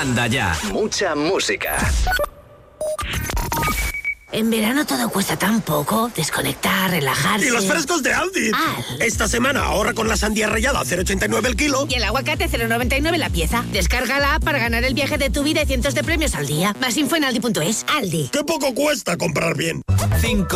Manda ya. Mucha música. En verano todo cuesta tan poco. Desconectar, relajarse. ¡Y los frescos de Aldi! Esta semana ahorra con la sandía rallada a 0,89 el kilo. Y el aguacate 0,99 la pieza. Descárgala para ganar el viaje de tu vida y cientos de premios al día. Más info en aldi.es. Aldi. ¡Qué poco cuesta comprar bien! 5